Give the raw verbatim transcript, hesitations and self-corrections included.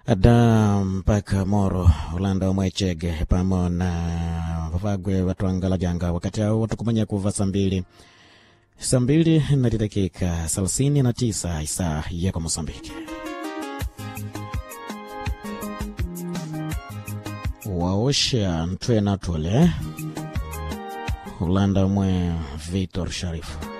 Ada mpaka Moro Ulanda Mwechege pamona vavagwe watuangala janga wakati hao watukumanya kuva sambili sambili na dakika thelathini na tisa isa yako Mozambiki. Waosha ntwe na tole Ulanda mwe Victor Sharif.